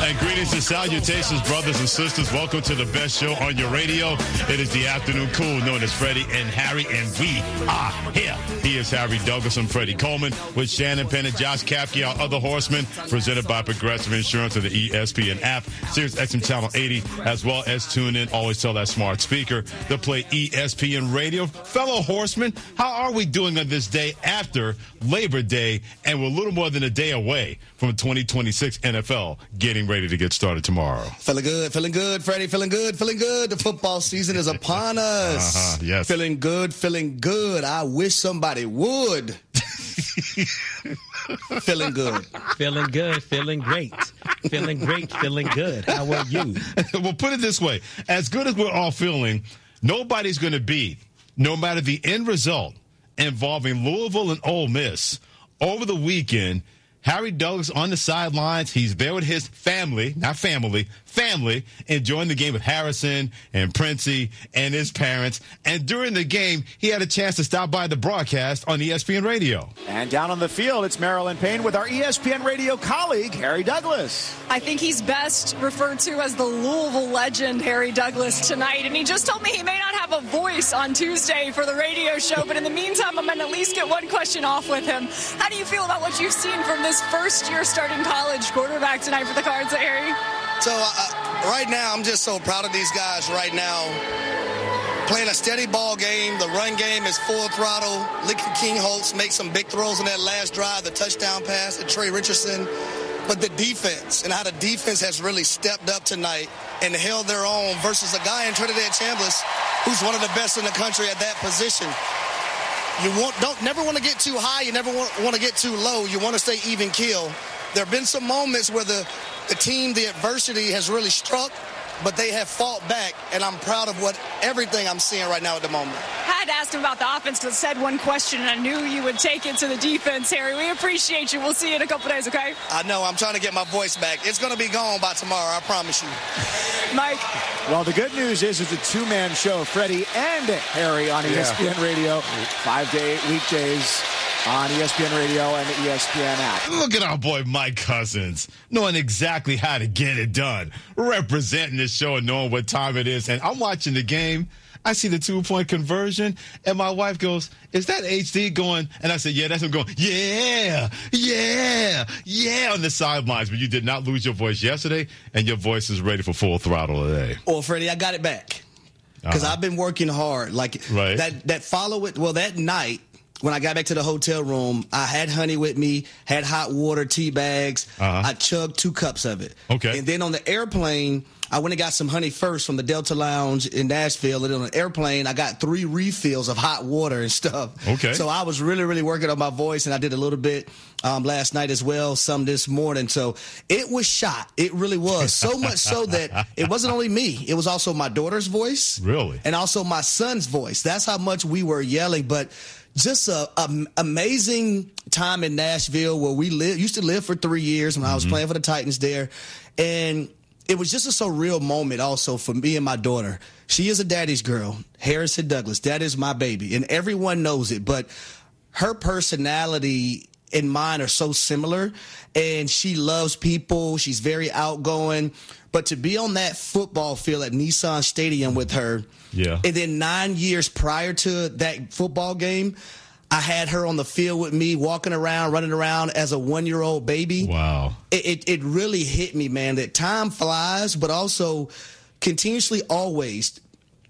And greetings and salutations, brothers and sisters. Welcome to the best show on your radio. It is the Afternoon Cool, known as Freddie and Harry, and we are here. He is Harry Douglas and Freddie Coleman with Shannon Penn and Josh Kapke, our other horsemen, presented by Progressive Insurance of the ESPN app, Sirius XM Channel 80, as well as tune in. Always tell that smart speaker to play ESPN Radio. Fellow horsemen, how are we doing on this day after Labor Day, and we're a little more than a day away from 2026 NFL getting ready to get started tomorrow? Feeling good, Freddie. Feeling good. The football season is upon us. Yes. Feeling good. I wish somebody would. Feeling good. Feeling good, feeling great. Feeling great, feeling good. How are you? Well, put it this way. As good as we're all feeling, nobody's going to beat, no matter the end result, involving Louisville and Ole Miss. Over the weekend, Harry Douglas on the sidelines. He's there with his family, enjoying the game with Harrison and Princey and his parents. And during the game, he had a chance to stop by the broadcast on ESPN Radio. And down on the field, it's Marilyn Payne with our ESPN Radio colleague, Harry Douglas. I think he's best referred to as the Louisville legend, Harry Douglas, tonight. And he just told me he may not have a voice on Tuesday for the radio show, but in the meantime, I'm going to at least get one question off with him. How do you feel about what you've seen from this first-year starting college quarterback tonight for the Cards, Harry? So right now, I'm just so proud of these guys right now. Playing a steady ball game. The run game is full throttle. King Holtz makes some big throws in that last drive, the touchdown pass to Trey Richardson. But the defense and how the defense has really stepped up tonight and held their own versus a guy in Trinidad Chambliss who's one of the best in the country at that position. You never want to get too high. You never want to get too low. You want to stay even keel. There have been some moments where the team, the adversity has really struck, but they have fought back, and I'm proud of everything I'm seeing right now at the moment. I had to ask him about the offense because I said one question, and I knew you would take it to the defense, Harry. We appreciate you. We'll see you in a couple days, okay? I know. I'm trying to get my voice back. It's going to be gone by tomorrow, I promise you. Mike? Well, the good news is it's a two-man show, Freddie and Harry on ESPN Radio, 5 to 8 weekdays on ESPN Radio and the ESPN app. Look at our boy Mike Cousins, knowing exactly how to get it done, representing the show and knowing what time it is. And I'm watching the game. I see the 2-point conversion, and my wife goes, "Is that HD going?" And I said, "Yeah, that's him going, yeah, on the sidelines." But you did not lose your voice yesterday, and your voice is ready for full throttle today. Well, Freddie, I got it back because I've been working hard. Right. That night, when I got back to the hotel room, I had honey with me, had hot water, tea bags. I chugged 2 cups of it. Okay. And then on the airplane, I went and got some honey first from the Delta Lounge in Nashville. And then on the airplane, I got 3 refills of hot water and stuff. Okay. So I was really, really working on my voice, and I did a little bit last night as well, some this morning. So it was shot. It really was. So much so that it wasn't only me. It was also my daughter's voice. Really? And also my son's voice. That's how much we were yelling. But just an amazing time in Nashville where we used to live for 3 years when I was playing for the Titans there. And it was just a surreal moment also for me and my daughter. She is a daddy's girl, Harrison Douglas. That is my baby, and everyone knows it. But her personality and mine are so similar, and she loves people. She's very outgoing. But to be on that football field at Nissan Stadium with her, and then 9 years prior to that football game, I had her on the field with me, walking around, running around as a 1-year-old baby. Wow. It really hit me, man, that time flies, but also continuously always.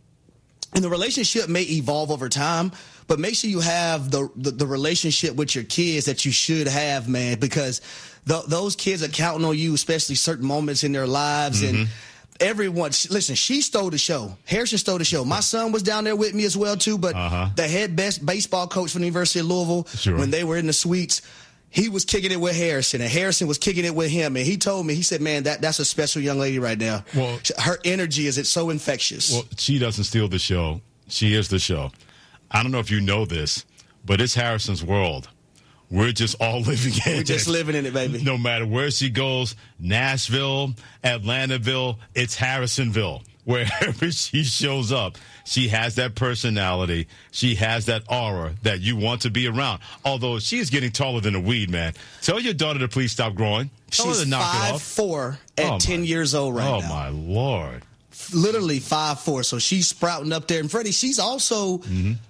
And the relationship may evolve over time, but make sure you have the relationship with your kids that you should have, man, because those kids are counting on you, especially certain moments in their lives. And everyone, listen, she stole the show. Harrison stole the show. My son was down there with me as well, too, but the head baseball coach from the University of Louisville, when they were in the suites, he was kicking it with Harrison, and Harrison was kicking it with him. And he told me, he said, "Man, that's a special young lady right now. Well, her energy is so infectious." Well, she doesn't steal the show. She is the show. I don't know if you know this, but it's Harrison's world. We're just all living in it. We're just living in it, baby. No matter where she goes, Nashville, Atlantiville, it's Harrisonville. wherever she shows up, she has that personality. She has that aura that you want to be around. Although she's getting taller than a weed, man. Tell your daughter to please stop growing. Tell her She's to knock it off. 5'4" at 10 years old right now. Oh, my Lord. Literally 5'4". So she's sprouting up there. And Freddie, she's also,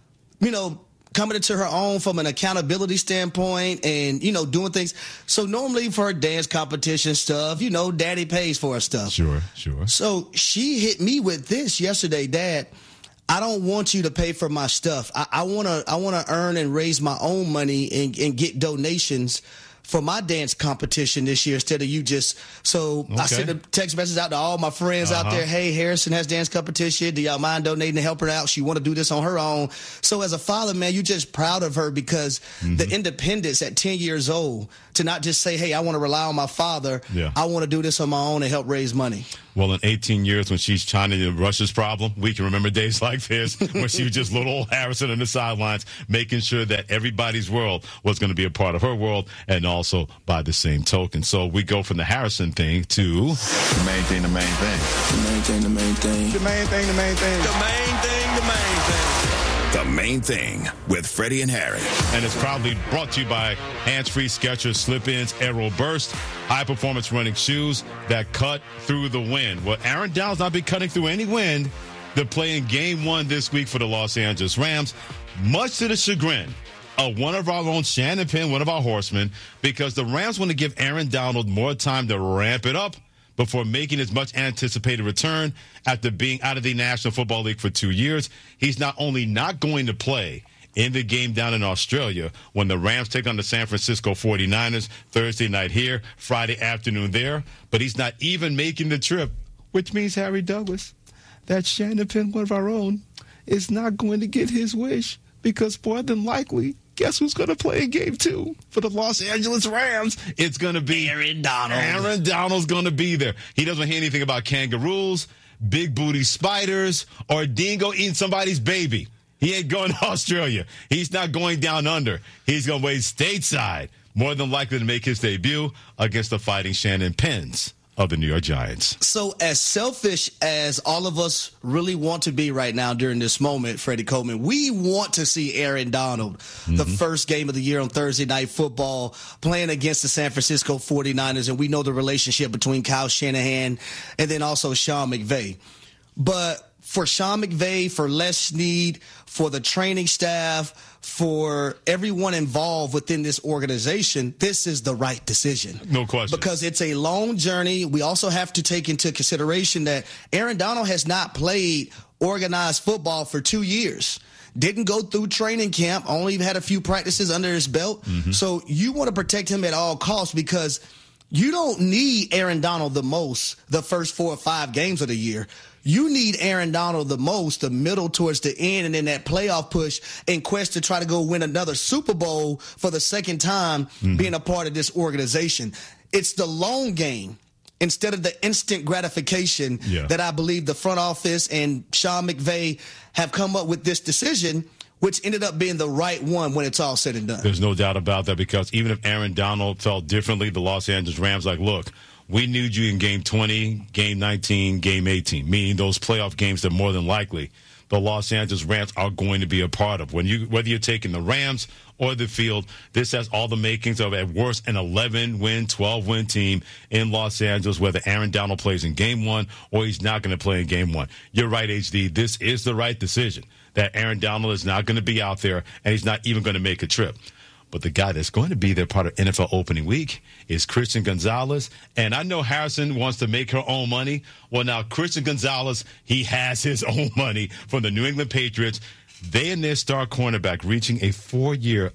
coming into her own from an accountability standpoint and, doing things. So normally for her dance competition stuff, daddy pays for her stuff. Sure. So she hit me with this yesterday, Dad. I don't want you to pay for my stuff. I want to earn and raise my own money and get donations for my dance competition this year instead of you just. So okay. I sent a text message out to all my friends out there. Hey, Harrison has dance competition. Do y'all mind donating to help her out? She want to do this on her own. So as a father, man, you're just proud of her because the independence at 10 years old to not just say, hey, I want to rely on my father. Yeah. I want to do this on my own and help raise money. Well, in 18 years, when she's China and Russia's problem, we can remember days like this when she was just little old Harrison on the sidelines, making sure that everybody's world was going to be a part of her world, and also by the same token. So we go from the Harrison thing to the main thing, the main thing. The main thing, the main thing. The main thing, the main thing. The main thing, the main thing. The Main Thing with Freddie and Harry. And it's proudly brought to you by Hands-Free Skechers Slip-Ins Aero Burst, high-performance running shoes that cut through the wind. Well, Aaron Donald's not been cutting through any wind. They're playing Game 1 this week for the Los Angeles Rams, much to the chagrin of one of our own, Shannon Penn, one of our horsemen, because the Rams want to give Aaron Donald more time to ramp it up before making his much anticipated return after being out of the National Football League for 2 years. He's not only not going to play in the game down in Australia when the Rams take on the San Francisco 49ers Thursday night here, Friday afternoon there, but he's not even making the trip, which means, Harry Douglas, that Shannon Penn, one of our own, is not going to get his wish because more than likely, guess who's going to play in Game 2 for the Los Angeles Rams? It's going to be Aaron Donald. Aaron Donald's going to be there. He doesn't hear anything about kangaroos, big booty spiders, or a dingo eating somebody's baby. He ain't going to Australia. He's not going down under. He's going to wait stateside, more than likely to make his debut against the Fighting Shannon Penns of the New York Giants. So as selfish as all of us really want to be right now during this moment, Freddie Coleman, we want to see Aaron Donald, the first game of the year on Thursday Night Football, playing against the San Francisco 49ers, and we know the relationship between Kyle Shanahan and then also Sean McVay. But for Sean McVay, for Les Snead, for the training staff, for everyone involved within this organization, this is the right decision. No question. Because it's a long journey. We also have to take into consideration that Aaron Donald has not played organized football for 2 years. Didn't go through training camp, only had a few practices under his belt. So you want to protect him at all costs because you don't need Aaron Donald the most the first 4 or 5 games of the year. You need Aaron Donald the most, the middle towards the end, and then that playoff push in quest to try to go win another Super Bowl for the second time being a part of this organization. It's the long game instead of the instant gratification that I believe the front office and Sean McVay have come up with this decision, which ended up being the right one when it's all said and done. There's no doubt about that because even if Aaron Donald felt differently, the Los Angeles Rams like, look, we need you in Game 20, Game 19, Game 18, meaning those playoff games that more than likely the Los Angeles Rams are going to be a part of. Whether you're taking the Rams or the field, this has all the makings of, at worst, an 11-win, 12-win team in Los Angeles, whether Aaron Donald plays in Game 1 or he's not going to play in Game 1. You're right, HD. This is the right decision, that Aaron Donald is not going to be out there and he's not even going to make a trip. But the guy that's going to be there part of NFL opening week is Christian Gonzalez. And I know Harrison wants to make her own money. Well, now Christian Gonzalez, he has his own money from the New England Patriots. They and their star cornerback reaching a 4-year,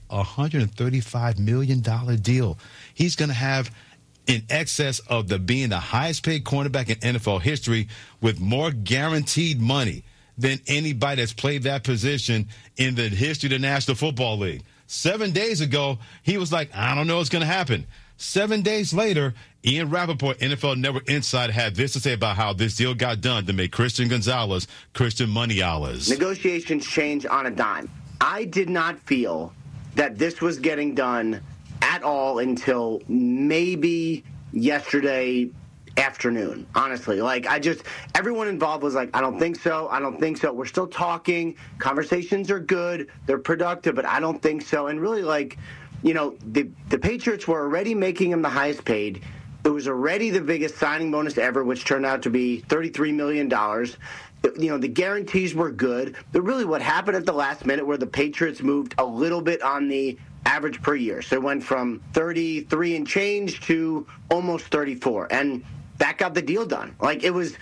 $135 million deal. He's going to have in excess of being the highest paid cornerback in NFL history with more guaranteed money than anybody that's played that position in the history of the National Football League. 7 days ago, he was like, I don't know what's going to happen. 7 days later, Ian Rappaport, NFL Network Insider, had this to say about how this deal got done to make Christian Gonzalez Christian Money-Allas. Negotiations change on a dime. I did not feel that this was getting done at all until maybe yesterday afternoon, honestly. Like, everyone involved was like, I don't think so. We're still talking. Conversations are good. They're productive, but I don't think so. And really, like, the Patriots were already making him the highest paid. It was already the biggest signing bonus ever, which turned out to be $33 million. The guarantees were good. But really what happened at the last minute where the Patriots moved a little bit on the average per year. So it went from 33 and change to almost 34. And that got the deal done. Like, it was,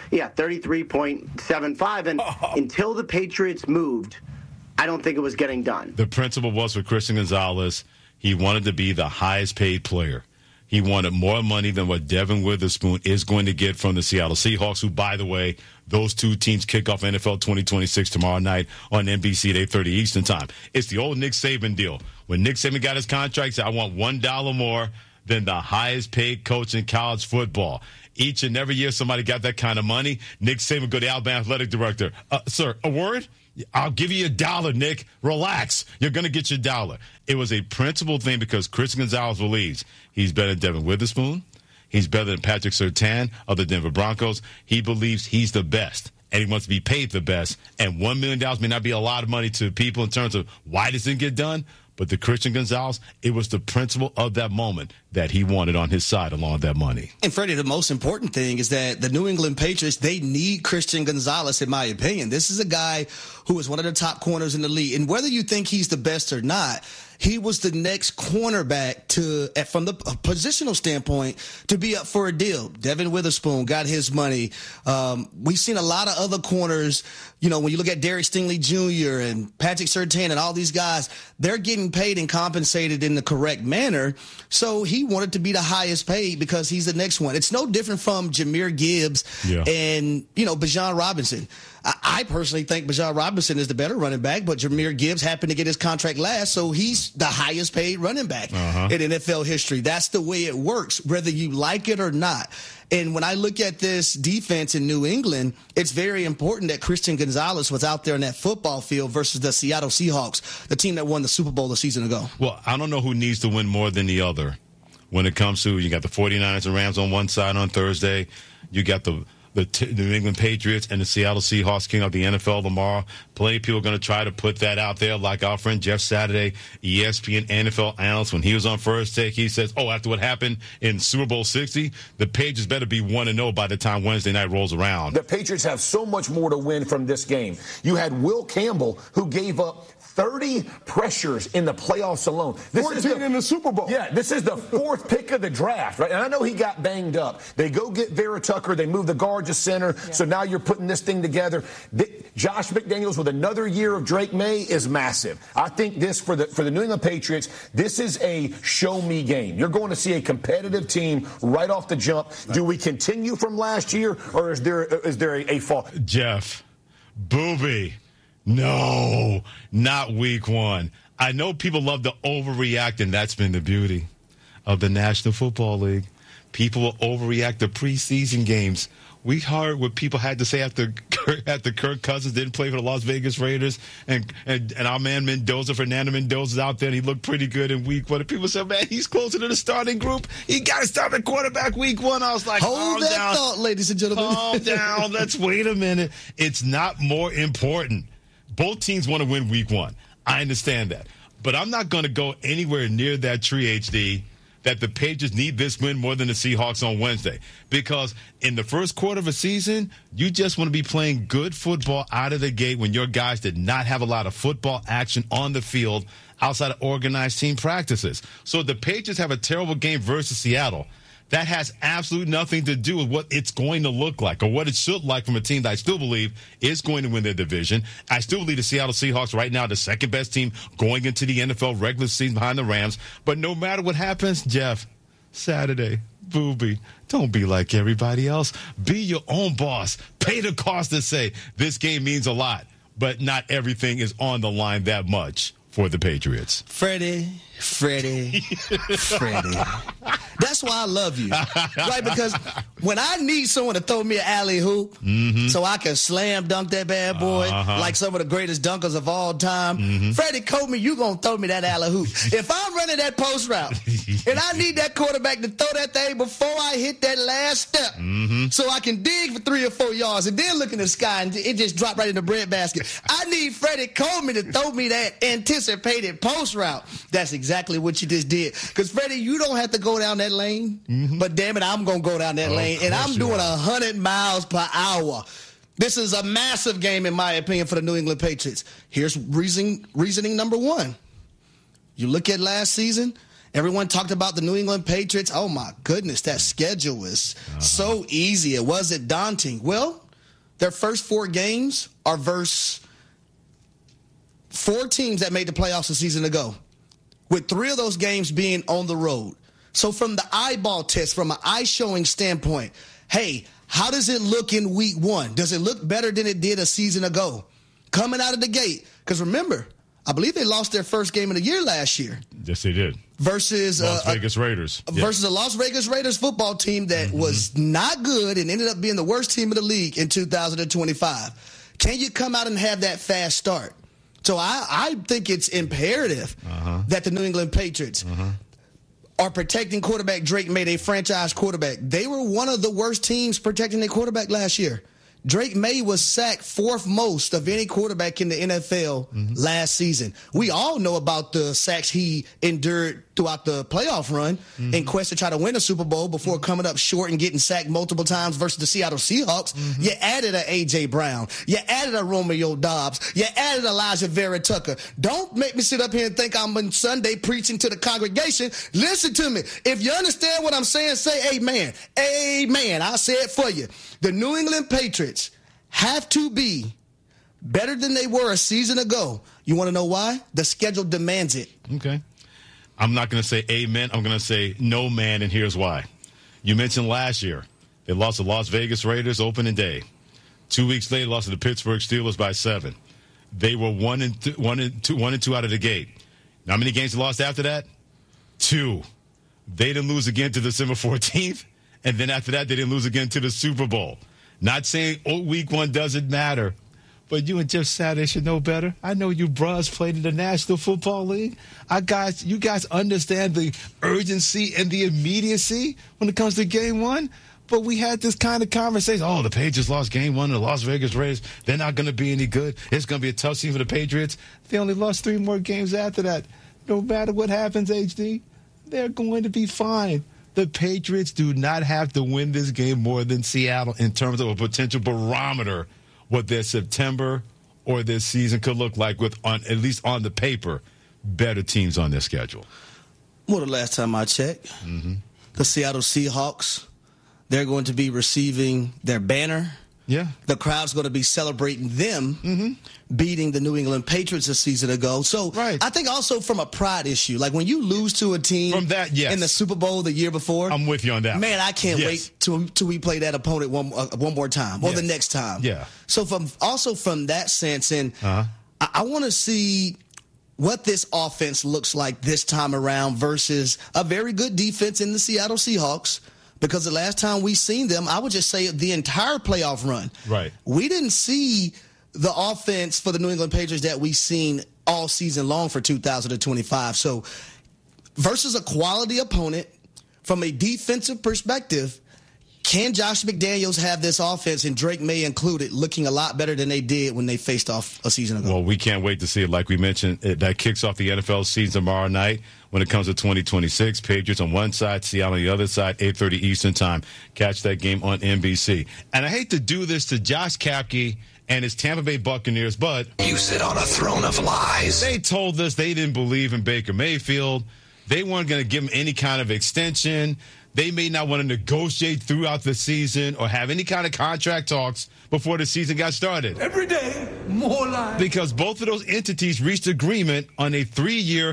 33.75. And until the Patriots moved, I don't think it was getting done. The principle was for Christian Gonzalez, he wanted to be the highest paid player. He wanted more money than what Devin Witherspoon is going to get from the Seattle Seahawks, who, by the way, those two teams kick off NFL 2026 tomorrow night on NBC at 8:30 Eastern Time. It's the old Nick Saban deal. When Nick Saban got his contract, he said, I want $1 more than the highest paid coach in college football. Each and every year somebody got that kind of money. Nick Saban go to the Alabama athletic director. Sir, a word? I'll give you $1, Nick. Relax. You're going to get your $1. It was a principled thing because Christian Gonzalez believes he's better than Devin Witherspoon. He's better than Patrick Surtain of the Denver Broncos. He believes he's the best, and he wants to be paid the best. And $1 million may not be a lot of money to people in terms of why this didn't get done, but the Christian Gonzalez, it was the principle of that moment that he wanted on his side along with that money. And, Freddie, the most important thing is that the New England Patriots, they need Christian Gonzalez, in my opinion. This is a guy who is one of the top corners in the league. And whether you think he's the best or not, he was the next cornerback from the positional standpoint, to be up for a deal. Devin Witherspoon got his money. We've seen a lot of other corners. When you look at Derek Stingley Jr. and Patrick Surtain and all these guys, they're getting paid and compensated in the correct manner. So he wanted to be the highest paid because he's the next one. It's no different from Jahmyr Gibbs and, Bijan Robinson. I personally think Bijan Robinson is the better running back, but Jahmyr Gibbs happened to get his contract last, so he's the highest paid running back in NFL history. That's the way it works, whether you like it or not. And when I look at this defense in New England, it's very important that Christian Gonzalez was out there in that football field versus the Seattle Seahawks, the team that won the Super Bowl a season ago. Well, I don't know who needs to win more than the other when it comes to, you got the 49ers and Rams on one side on Thursday. You got the New England Patriots and the Seattle Seahawks kicking off the NFL tomorrow. Plenty of people are going to try to put that out there, like our friend Jeff Saturday, ESPN NFL analyst. When he was on First Take, he says, after what happened in Super Bowl 60, the Patriots better be 1-0 by the time Wednesday night rolls around. The Patriots have so much more to win from this game. You had Will Campbell, who gave up 30 pressures in the playoffs alone. 14 in the Super Bowl. Yeah, this is the fourth pick of the draft, right? And I know he got banged up. They go get Vera Tucker. They move the guard to center. Yeah. So now you're putting this thing together. Josh McDaniels with another year of Drake May is massive. I think this, for the New England Patriots, this is a show-me game. You're going to see a competitive team right off the jump. Do we continue from last year, or is there a fall? Jeff, Booby. No, not week one. I know people love to overreact, and that's been the beauty of the National Football League. People will overreact to preseason games. We heard what people had to say after Kirk Cousins didn't play for the Las Vegas Raiders, and our man Fernando Mendoza's out there, and he looked pretty good in week one. And people said, man, he's closer to the starting group. He got to start at quarterback week one. I was like, hold that down. Thought, ladies and gentlemen. Calm down. Let's wait a minute. It's not more important. Both teams want to win week one. I understand that. But I'm not going to go anywhere near that tree, HD, that the Patriots need this win more than the Seahawks on Wednesday. Because in the first quarter of a season, you just want to be playing good football out of the gate when your guys did not have a lot of football action on the field outside of organized team practices. So the Patriots have a terrible game versus Seattle. That has absolutely nothing to do with what it's going to look like or what it should like from a team that I still believe is going to win their division. I still believe the Seattle Seahawks right now are the second best team going into the NFL regular season behind the Rams. But no matter what happens, Jeff, Saturday, Booby, don't be like everybody else. Be your own boss. Pay the cost to say this game means a lot, but not everything is on the line that much for the Patriots. Freddie. That's why I love you. Right? Because When I need someone to throw me an alley-oop so I can slam dunk that bad boy like some of the greatest dunkers of all time, Freddie Coleman, you going to throw me that alley-oop. If I'm running that post route and I need that quarterback to throw that thing before I hit that last step so I can dig for 3 or 4 yards and then look in the sky and it just drop right in the breadbasket, I need Freddie Coleman to throw me that anticipated post route. That's exactly what you just did. Because, Freddie, you don't have to go down that lane, but damn it, I'm going to go down that lane. And I'm doing 100 miles per hour. This is a massive game, in my opinion, for the New England Patriots. Here's reasoning number 1. You look at last season, everyone talked about the New England Patriots. Oh, my goodness, that schedule was so easy. It wasn't daunting. Well, their first 4 games are versus 4 teams that made the playoffs a season ago, with 3 of those games being on the road. So from the eyeball test, from an eye-showing standpoint, hey, how does it look in week 1? Does it look better than it did a season ago? Coming out of the gate. Because remember, I believe they lost their first game of the year last year. Yes, they did. Versus Las Vegas Raiders. Versus a Las Vegas Raiders football team that was not good and ended up being the worst team of the league in 2025. Can you come out and have that fast start? So I think it's imperative that the New England Patriots are protecting quarterback Drake May, a franchise quarterback. They were one of the worst teams protecting their quarterback last year. Drake May was sacked 4th most of any quarterback in the NFL last season. We all know about the sacks he endured throughout the playoff run in quest to try to win a Super Bowl before coming up short and getting sacked multiple times versus the Seattle Seahawks. You added a A.J. Brown. You added a Romeo Doubs. You added Elijah Vera Tucker. Don't make me sit up here and think I'm on Sunday preaching to the congregation. Listen to me. If you understand what I'm saying, say amen. Amen. I'll say it for you. The New England Patriots have to be better than they were a season ago. You want to know why? The schedule demands it. Okay. I'm not going to say amen. I'm going to say no, man, and here's why. You mentioned last year they lost to Las Vegas Raiders opening day. 2 weeks later, lost to the Pittsburgh Steelers by 7. They were 1-2 out of the gate. Now, how many games they lost after that? 2. They didn't lose again to December 14th, and then after that, they didn't lose again to the Super Bowl. Not saying week 1 doesn't matter, but you and Jeff Saturday should know better. I know you bros played in the National Football League. You guys understand the urgency and the immediacy when it comes to game 1. But we had this kind of conversation. Oh, the Patriots lost game 1 to the Las Vegas Raiders. They're not going to be any good. It's going to be a tough season for the Patriots. They only lost 3 more games after that. No matter what happens, HD, they're going to be fine. The Patriots do not have to win this game more than Seattle in terms of a potential barometer what their September or their season could look like with, at least on the paper, better teams on their schedule. Well, the last time I checked, the Seattle Seahawks, they're going to be receiving their banner. Yeah. The crowd's going to be celebrating them beating the New England Patriots a season ago. So I think also from a pride issue, like when you lose to a team from that, yes, in the Super Bowl the year before. I'm with you on that. Man, I can't wait till we play that opponent one more time or the next time. Yeah. So from that sense, and I want to see what this offense looks like this time around versus a very good defense in the Seattle Seahawks. Because the last time we seen them, I would just say the entire playoff run. Right. We didn't see the offense for the New England Patriots that we've seen all season long for 2025. So versus a quality opponent, from a defensive perspective, can Josh McDaniels have this offense, and Drake May included, looking a lot better than they did when they faced off a season ago? Well, we can't wait to see it. Like we mentioned, that kicks off the NFL season tomorrow night. When it comes to 2026, Patriots on one side, Seattle on the other side, 8:30 Eastern time. Catch that game on NBC. And I hate to do this to Josh Kapke and his Tampa Bay Buccaneers, but you sit on a throne of lies. They told us they didn't believe in Baker Mayfield. They weren't going to give him any kind of extension. They may not want to negotiate throughout the season or have any kind of contract talks before the season got started. Every day, more lies. Because both of those entities reached agreement on a 3-year,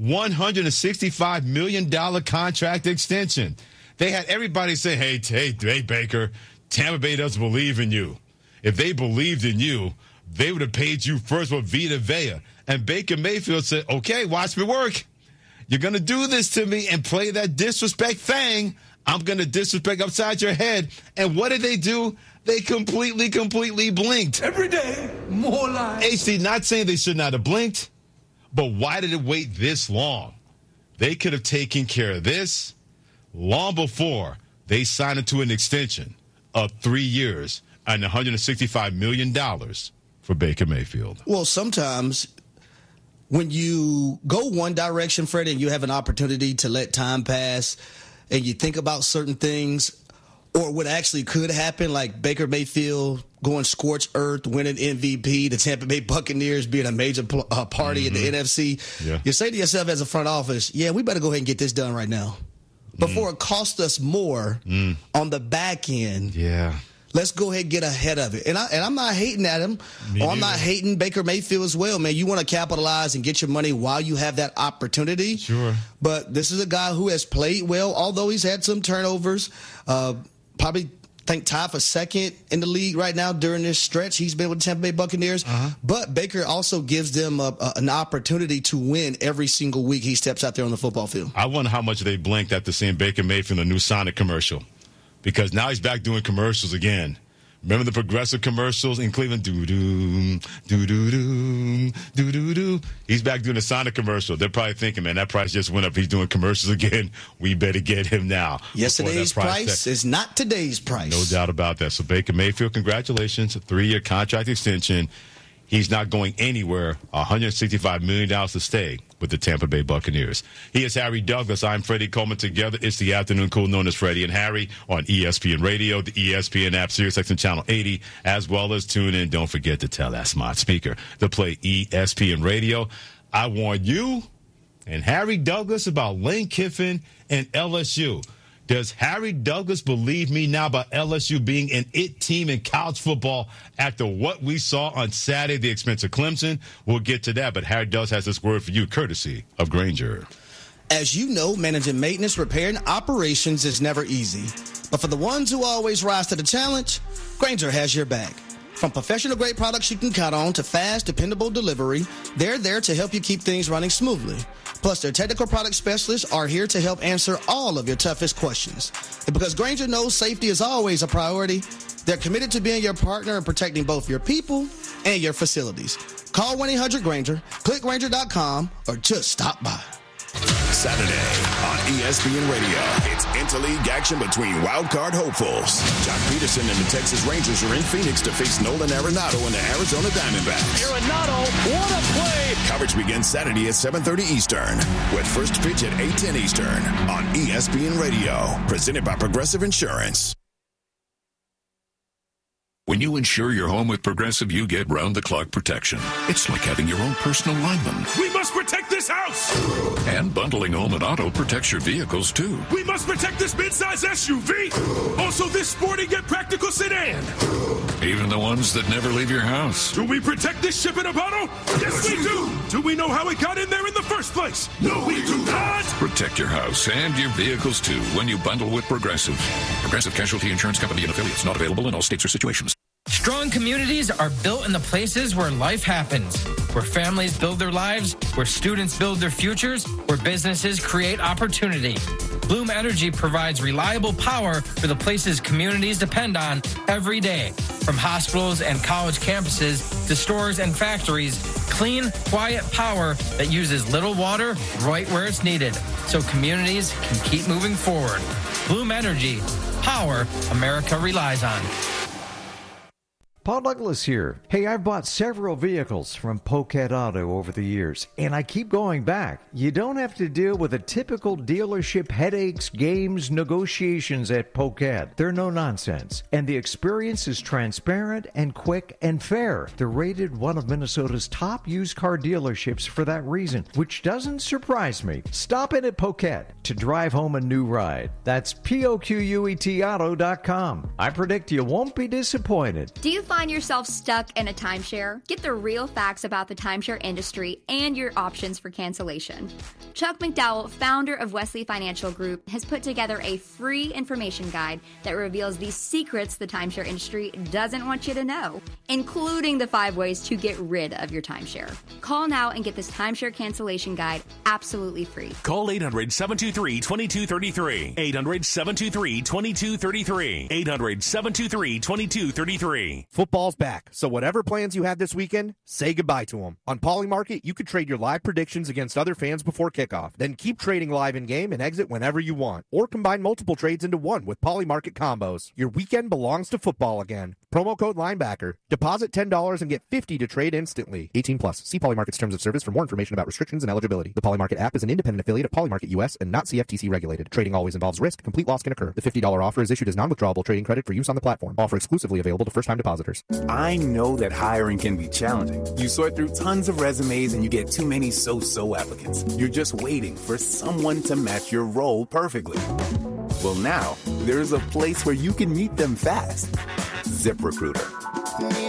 $165 million contract extension. They had everybody say, hey, Baker, Tampa Bay doesn't believe in you. If they believed in you, they would have paid you first with Vita Vea. And Baker Mayfield said, okay, watch me work. You're going to do this to me and play that disrespect thing. I'm going to disrespect upside your head. And what did they do? They completely blinked. Every day, more lies. HD, not saying they should not have blinked, but why did it wait this long? They could have taken care of this long before they signed into an extension of 3 years and $165 million for Baker Mayfield. Well, sometimes when you go one direction, Freddie, and you have an opportunity to let time pass and you think about certain things, or what actually could happen, like Baker Mayfield going scorched earth, winning MVP, the Tampa Bay Buccaneers being a major party in the NFC. Yeah. You say to yourself as a front office, yeah, we better go ahead and get this done right now before it costs us more on the back end. Yeah. Let's go ahead and get ahead of it. And I'm not hating at him. I'm not hating Baker Mayfield as well, man. You want to capitalize and get your money while you have that opportunity. Sure. But this is a guy who has played well, although he's had some turnovers. Probably tied for second in the league right now during this stretch. He's been with the Tampa Bay Buccaneers. But Baker also gives them an opportunity to win every single week he steps out there on the football field. I wonder how much they blinked after seeing Baker Mayfield in the new Sonic commercial, because now he's back doing commercials again. Remember the Progressive commercials in Cleveland? Do-do, do-do-do, do-do-do. He's back doing the Sonic commercial. They're probably thinking, man, that price just went up. He's doing commercials again. We better get him now. Yesterday's price is not today's price. No doubt about that. So Baker Mayfield, congratulations. A 3-year contract extension. He's not going anywhere. $165 million to stay with the Tampa Bay Buccaneers. He is Harry Douglas. I'm Freddie Coleman. Together, it's the Afternoon Cool, known as Freddie and Harry, on ESPN Radio, the ESPN app, SiriusXM Channel 80, as well as tune in. Don't forget to tell that smart speaker to play ESPN Radio. I warned you and Harry Douglas about Lane Kiffin and LSU. Does Harry Douglas believe me now about LSU being an it team in college football after what we saw on Saturday, the expense of Clemson? We'll get to that, but Harry Douglas has this word for you, courtesy of Grainger. As you know, managing maintenance, repair, and operations is never easy. But for the ones who always rise to the challenge, Grainger has your back. From professional-grade products you can count on to fast, dependable delivery, they're there to help you keep things running smoothly. Plus, their technical product specialists are here to help answer all of your toughest questions. And because Grainger knows safety is always a priority, they're committed to being your partner and protecting both your people and your facilities. Call 1-800-GRAINGER, click Grainger.com, or just stop by. Saturday on ESPN Radio, it's interleague action between wildcard hopefuls. Jock Peterson and the Texas Rangers are in Phoenix to face Nolan Arenado and the Arizona Diamondbacks. Arenado, what a play! Coverage begins Saturday at 7:30 Eastern, with first pitch at 8:10 Eastern on ESPN Radio, presented by Progressive Insurance. When you insure your home with Progressive, you get round-the-clock protection. It's like having your own personal lineman. We must protect this house! And bundling home and auto protects your vehicles, too. We must protect this midsize SUV! Also this sporty yet practical sedan! Even the ones that never leave your house. Do we protect this ship in a bottle? Yes, we do! Do we know how it got in there in the first place? No, we do not! Protect your house and your vehicles, too, when you bundle with Progressive. Progressive Casualty Insurance Company and affiliates. Not available in all states or situations. Strong communities are built in the places where life happens, where families build their lives, where students build their futures, where businesses create opportunity. Bloom Energy provides reliable power for the places communities depend on every day. From hospitals and college campuses to stores and factories, clean, quiet power that uses little water right where it's needed, so communities can keep moving forward. Bloom Energy, power America relies on. Paul Douglas here. Hey, I've bought several vehicles from Poquet Auto over the years, and I keep going back. You don't have to deal with the typical dealership headaches, games, negotiations at Poquet. They're no nonsense, and the experience is transparent and quick and fair. They're rated one of Minnesota's top used car dealerships for that reason, which doesn't surprise me. Stop in at Poquet to drive home a new ride. That's POQUET auto.com. I predict you won't be disappointed. Do you find yourself stuck in a timeshare? Get the real facts about the timeshare industry and your options for cancellation. Chuck McDowell, founder of Wesley Financial Group, has put together a free information guide that reveals the secrets the timeshare industry doesn't want you to know, including the 5 ways to get rid of your timeshare. Call now and get this timeshare cancellation guide absolutely free. Call 800-723-2233. 800-723-2233. 800-723-2233. Football's back, so whatever plans you had this weekend, say goodbye to them. On Polymarket, you could trade your live predictions against other fans before kickoff. Then keep trading live in-game and exit whenever you want. Or combine multiple trades into one with Polymarket combos. Your weekend belongs to football again. Promo code linebacker. Deposit $10 and get $50 to trade instantly. 18 plus. See Polymarket's terms of service for more information about restrictions and eligibility. The Polymarket app is an independent affiliate of Polymarket US and not CFTC regulated. Trading always involves risk. Complete loss can occur. The $50 offer is issued as non-withdrawable trading credit for use on the platform. Offer exclusively available to first-time depositors. I know that hiring can be challenging. You sort through tons of resumes and you get too many so-so applicants. You're just waiting for someone to match your role perfectly. Well, now, there's a place where you can meet them fast. ZipRecruiter.